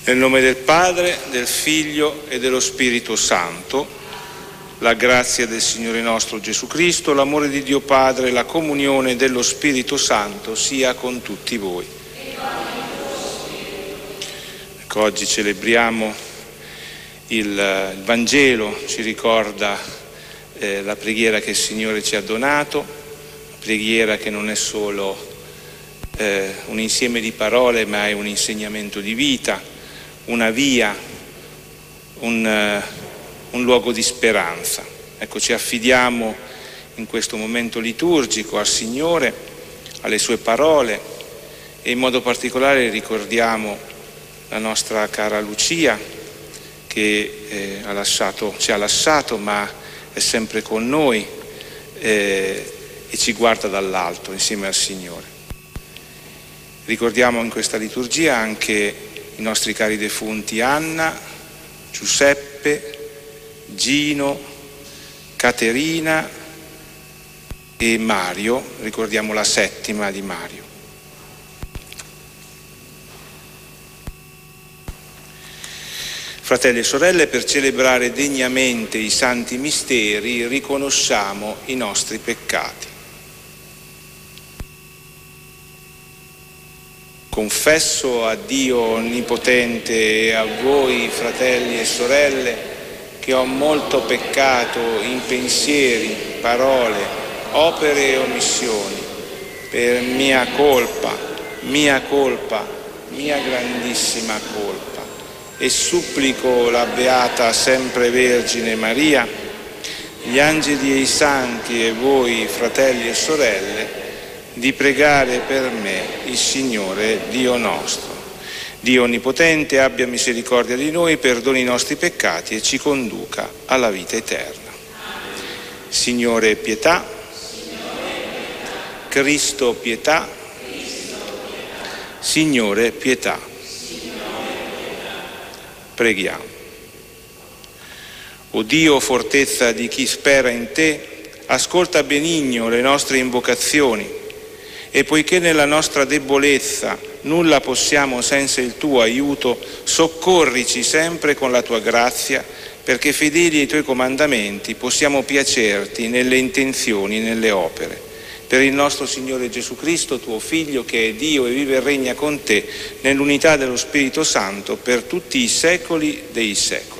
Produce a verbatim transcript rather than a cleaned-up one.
Nel nome del Padre, del Figlio e dello Spirito Santo, la grazia del Signore nostro Gesù Cristo, l'amore di Dio Padre e la comunione dello Spirito Santo sia con tutti voi. Ecco, oggi celebriamo il, il Vangelo, ci ricorda eh, la preghiera che il Signore ci ha donato, una preghiera che non è solo eh, un insieme di parole, ma è un insegnamento di vita, una via, un, uh, un luogo di speranza. Ecco, ci affidiamo in questo momento liturgico al Signore, alle sue parole, e in modo particolare ricordiamo la nostra cara Lucia che eh, ha lasciato, ci ha lasciato, ma è sempre con noi eh, e ci guarda dall'alto insieme al Signore. Ricordiamo in questa liturgia anche i nostri cari defunti Anna, Giuseppe, Gino, Caterina e Mario. Ricordiamo la settima di Mario. Fratelli e sorelle, per celebrare degnamente i santi misteri riconosciamo i nostri peccati. Confesso a Dio Onnipotente e a voi, fratelli e sorelle, che ho molto peccato in pensieri, parole, opere e omissioni, per mia colpa, mia colpa, mia grandissima colpa. E supplico la Beata Sempre Vergine Maria, gli angeli e i santi e voi, fratelli e sorelle, di pregare per me il Signore Dio nostro. Dio Onnipotente abbia misericordia di noi, perdoni i nostri peccati e ci conduca alla vita eterna. Signore pietà, Cristo pietà, Signore pietà. Preghiamo. O Dio, fortezza di chi spera in te, ascolta benigno le nostre invocazioni, e poiché nella nostra debolezza nulla possiamo senza il tuo aiuto, soccorrici sempre con la tua grazia, perché fedeli ai tuoi comandamenti possiamo piacerti nelle intenzioni e nelle opere. Per il nostro Signore Gesù Cristo, tuo Figlio, che è Dio e vive e regna con te nell'unità dello Spirito Santo per tutti i secoli dei secoli.